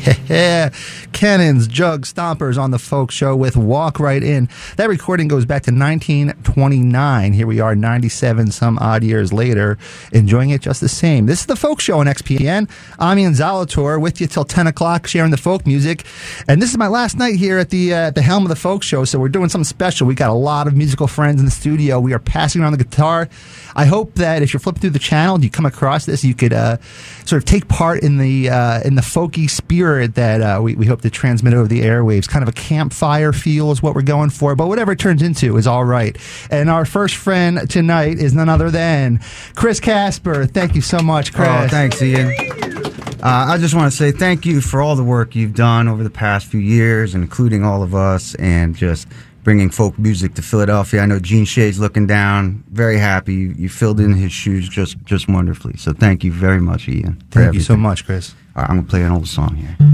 Cannons, Jug Stompers on the Folk Show with Walk Right In. That recording goes back to 1929. Here we are 97 some odd years later, enjoying it just the same. This is the Folk Show on XPN. I'm Ian Zalator with you till 10 o'clock sharing the folk music. And this is my last night here at the helm of the Folk Show, so we're doing something special. We got a lot of musical friends in the studio. We are passing around the guitar. I hope that if you're flipping through the channel and you come across this, you could sort of take part in the folky spirit that we hope to transmit over the airwaves. Kind of a campfire feel is what we're going for, but whatever it turns into is all right. And our first friend tonight is none other than Chris Casper. Thank you so much, Chris. Oh, thanks, Ian. I just want to say thank you for all the work you've done over the past few years, including all of us, and just bringing folk music to Philadelphia. I know Gene Shade's looking down, very happy. You filled in his shoes just wonderfully. So thank you very much, Ian. Thank you so much, Chris. All right, I'm going to play an old song here.